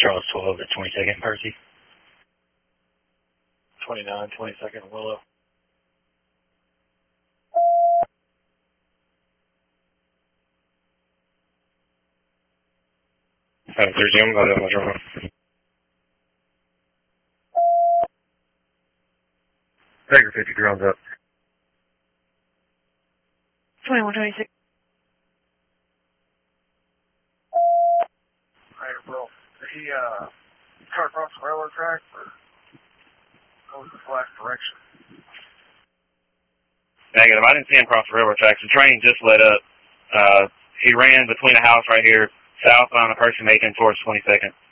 Charles 12 at 22nd Percy. 29, 22nd Willow. Resume, go ahead, Roger. Tiger 50 grounds up. 2126. Hey, bro. Did he cut across the railroad track or what was the flash direction? Negative. I didn't see him cross the railroad tracks. The train just let up. He ran between a house right here, southbound of Percy Macon towards 22nd.